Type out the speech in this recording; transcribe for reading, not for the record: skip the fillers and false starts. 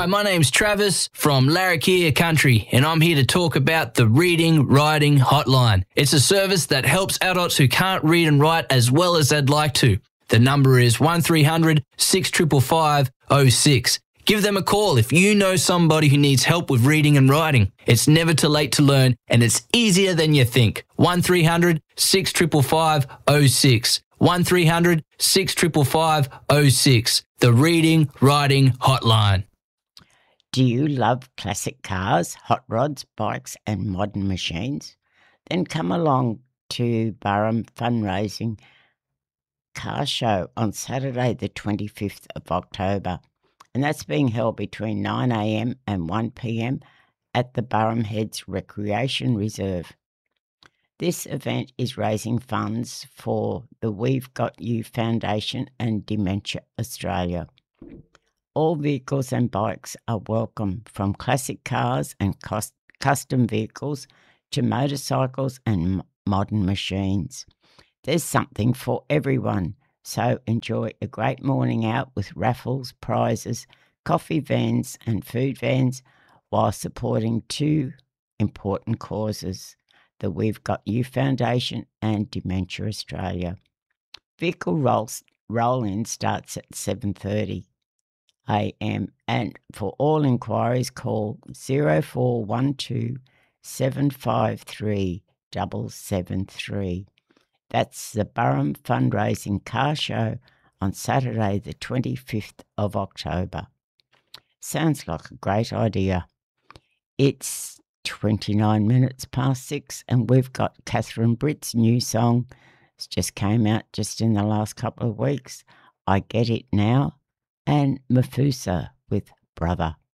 Hi, my name's Travis from Larrakia Country, and I'm here to talk about the Reading Writing Hotline. It's a service that helps adults who can't read and write as well as they'd like to. The number is 1300 655 06. Give them a call if you know somebody who needs help with reading and writing. It's never too late to learn, and it's easier than you think. 1300 655 06. 1300 655 06. The Reading Writing Hotline. Do you love classic cars, hot rods, bikes and modern machines? Then come along to Burrum Fundraising Car Show on Saturday the 25th of October, and that's being held between 9 a.m. and 1 p.m. at the Burrum Heads Recreation Reserve. This event is raising funds for the We've Got You Foundation and Dementia Australia. All vehicles and bikes are welcome, from classic cars and custom vehicles to motorcycles and modern machines. There's something for everyone, so enjoy a great morning out with raffles, prizes, coffee vans and food vans while supporting two important causes, the We've Got You Foundation and Dementia Australia. Vehicle roll-in starts at 7:30 a.m. and for all inquiries call 0412 753 773. That's the Burrum Fundraising Car Show on Saturday the 25th of October. Sounds like a great idea. It's 29 minutes past 6 and we've got Catherine Britt's new song. It's just came out just in the last couple of weeks. I Get It Now, and Mafusa with Brother.